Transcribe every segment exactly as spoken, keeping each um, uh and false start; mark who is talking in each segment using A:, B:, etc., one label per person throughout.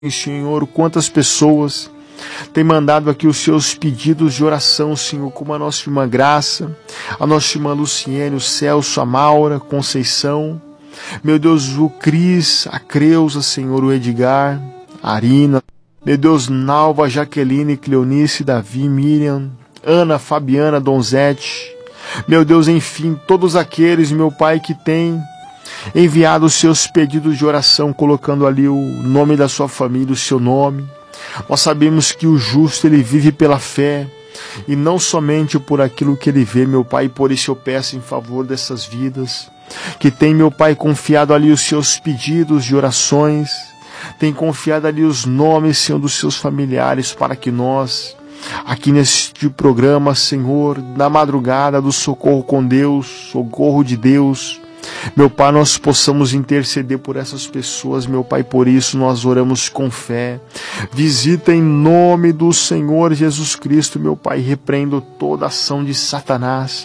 A: Senhor, quantas pessoas têm mandado aqui os seus pedidos de oração, Senhor, como a nossa irmã Graça, a nossa irmã Luciene, o Celso, a Maura, Conceição, meu Deus, o Cris, a Creuza, Senhor, o Edgar, a Arina, meu Deus, Nalva, Jaqueline, Cleonice, Davi, Miriam, Ana, Fabiana, Donzete, meu Deus, enfim, todos aqueles, meu Pai, que têm enviado os seus pedidos de oração, colocando ali o nome da sua família, o seu nome. Nós sabemos que o justo, ele vive pela fé, e não somente por aquilo que ele vê, meu Pai, por isso eu peço em favor dessas vidas, que tem, meu Pai, confiado ali os seus pedidos de orações, tem confiado ali os nomes, Senhor, dos seus familiares, para que nós, aqui neste programa, Senhor, na madrugada do Socorro com Deus, Socorro de Deus, meu Pai, nós possamos interceder por essas pessoas, meu Pai, por isso nós oramos com fé. Visita em nome do Senhor Jesus Cristo, meu Pai, repreendo toda ação de Satanás,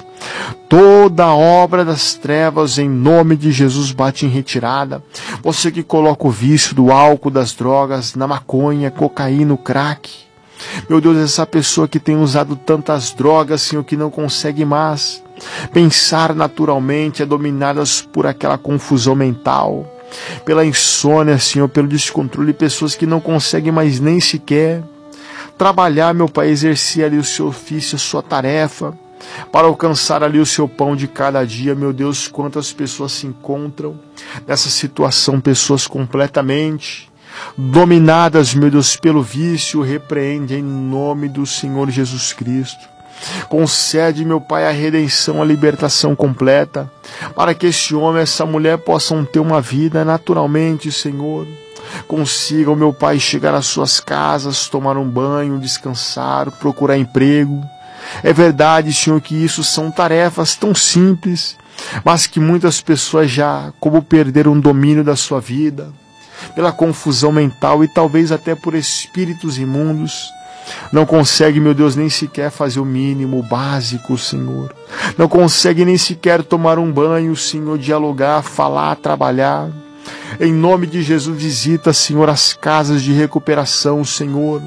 A: toda obra das trevas, em nome de Jesus, bate em retirada. Você que coloca o vício do álcool, das drogas, na maconha, cocaína, o crack, meu Deus, essa pessoa que tem usado tantas drogas, Senhor, que não consegue mais pensar naturalmente, é dominadas por aquela confusão mental, pela insônia, Senhor, pelo descontrole, pessoas que não conseguem mais nem sequer trabalhar, meu Pai, exercer ali o seu ofício, a sua tarefa, para alcançar ali o seu pão de cada dia. Meu Deus, quantas pessoas se encontram nessa situação, pessoas completamente dominadas, meu Deus, pelo vício. Repreende em nome do Senhor Jesus Cristo. Concede, meu Pai, a redenção, a libertação completa, para que esse homem, essa mulher possam ter uma vida naturalmente, Senhor. Consigam, meu Pai, chegar às suas casas, tomar um banho, descansar, procurar emprego. É verdade, Senhor, que isso são tarefas tão simples, mas que muitas pessoas já, como perderam o domínio da sua vida, pela confusão mental e talvez até por espíritos imundos, não consegue, meu Deus, nem sequer fazer o mínimo, o básico, Senhor. Não consegue nem sequer tomar um banho, Senhor, dialogar, falar, trabalhar. Em nome de Jesus, visita, Senhor, as casas de recuperação, Senhor,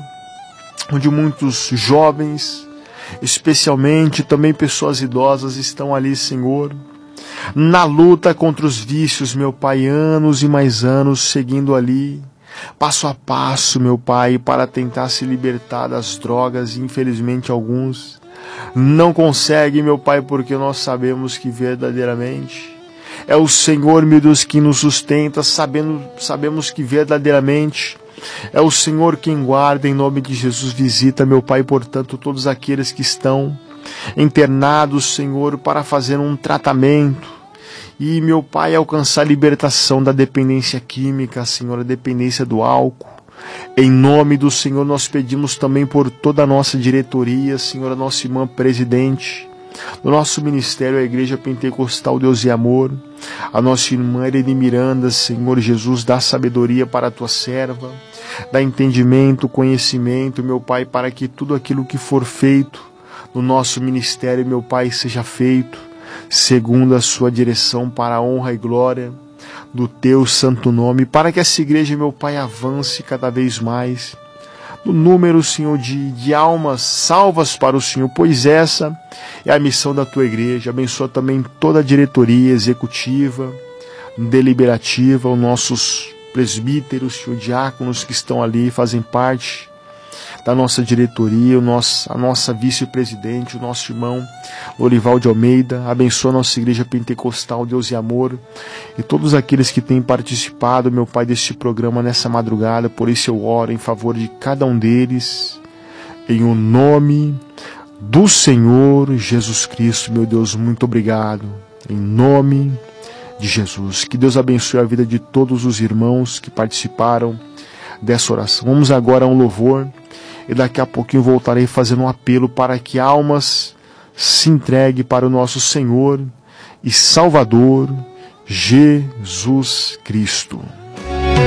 A: onde muitos jovens, especialmente também pessoas idosas, estão ali, Senhor, na luta contra os vícios, meu Pai, anos e mais anos, seguindo ali, passo a passo, meu Pai, para tentar se libertar das drogas. E infelizmente alguns não conseguem, meu Pai, porque nós sabemos que verdadeiramente é o Senhor, meu Deus, que nos sustenta, sabendo, sabemos que verdadeiramente é o Senhor quem guarda. Em nome de Jesus, visita, meu Pai, portanto, todos aqueles que estão internados, Senhor, para fazer um tratamento e, meu Pai, alcançar a libertação da dependência química, Senhor, a dependência do álcool. Em nome do Senhor, nós pedimos também por toda a nossa diretoria, Senhor, a nossa irmã presidente do nosso ministério, a Igreja Pentecostal Deus e Amor, a nossa irmã Irene Miranda, Senhor Jesus, dá sabedoria para a tua serva, dá entendimento, conhecimento, meu Pai, para que tudo aquilo que for feito no nosso ministério, meu Pai, seja feito segundo a sua direção, para a honra e glória do teu santo nome, para que essa igreja, meu Pai, avance cada vez mais no número, Senhor, de, de almas salvas para o Senhor, pois essa é a missão da tua igreja. Abençoa também toda a diretoria executiva, deliberativa, os nossos presbíteros, Senhor, diáconos que estão ali, fazem parte da nossa diretoria, o nosso, a nossa vice-presidente, o nosso irmão Lorival de Almeida. Abençoa a nossa Igreja Pentecostal Deus e Amor e todos aqueles que têm participado, meu Pai, deste programa nessa madrugada. Por isso eu oro em favor de cada um deles, em o nome do Senhor Jesus Cristo. Meu Deus, muito obrigado, em nome de Jesus. Que Deus abençoe a vida de todos os irmãos que participaram dessa oração. Vamos agora a um louvor e daqui a pouquinho voltarei fazendo um apelo para que almas se entreguem para o nosso Senhor e Salvador Jesus Cristo.